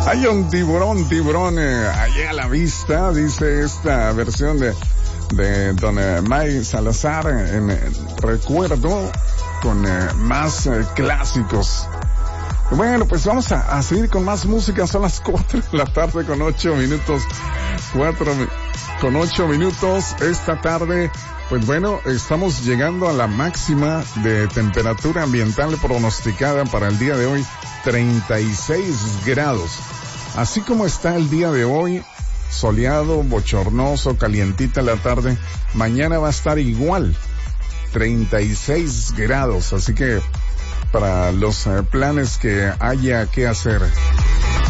Hay un tiburón allá a la vista, dice esta versión de don Mike Salazar en recuerdo con más clásicos. Bueno, pues vamos a seguir con más música. Son las 4 de la tarde con 8 minutos. 4 con 8 minutos esta tarde. Pues bueno, estamos llegando a la máxima de temperatura ambiental pronosticada para el día de hoy, 36 grados. Así como está el día de hoy, soleado, bochornoso, calientita la tarde, mañana va a estar igual, 36 grados. Así que para los planes que haya que hacer.